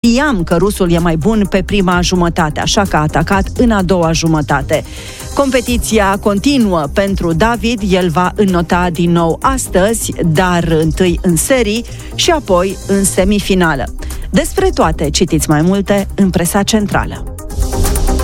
Știam că rusul e mai bun pe prima jumătate, așa că a atacat în a doua jumătate. Competiția continuă pentru David, el va înnota din nou astăzi, dar întâi în serii și apoi în semifinală. Despre toate citiți mai multe în presa centrală.